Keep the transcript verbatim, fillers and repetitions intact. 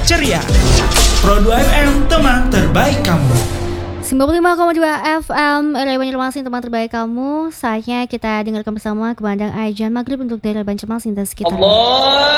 ceria. Pro dua F M, teman terbaik kamu. sembilan puluh lima koma dua F M Area Banjarmasin, teman terbaik kamu. Saatnya kita dengarkan bersama kebandang ajan maghrib untuk daerah Banjarmasin dan sekitarnya.